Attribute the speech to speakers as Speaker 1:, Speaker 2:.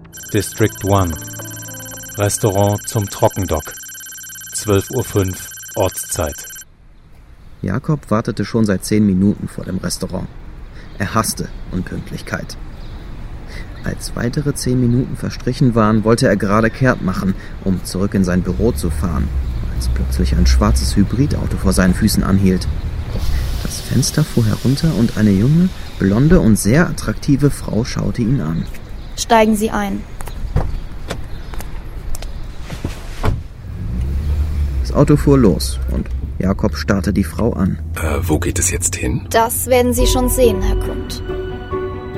Speaker 1: District 1. Restaurant zum Trockendock. 12:05 Uhr Ortszeit.
Speaker 2: Jakob wartete schon seit 10 Minuten vor dem Restaurant. Er hasste Unpünktlichkeit. Als weitere 10 Minuten verstrichen waren, wollte er gerade kehrt machen, um zurück in sein Büro zu fahren, als plötzlich ein schwarzes Hybridauto vor seinen Füßen anhielt. Das Fenster fuhr herunter und eine junge, blonde und sehr attraktive Frau schaute ihn an.
Speaker 3: Steigen Sie ein.
Speaker 2: Das Auto fuhr los und Jakob starrte die Frau an.
Speaker 4: Wo geht es jetzt hin?
Speaker 3: Das werden Sie schon sehen, Herr Klund.